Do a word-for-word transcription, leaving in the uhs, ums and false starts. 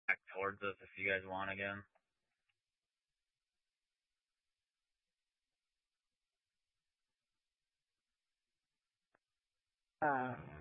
back towards us if you guys want again. Uh,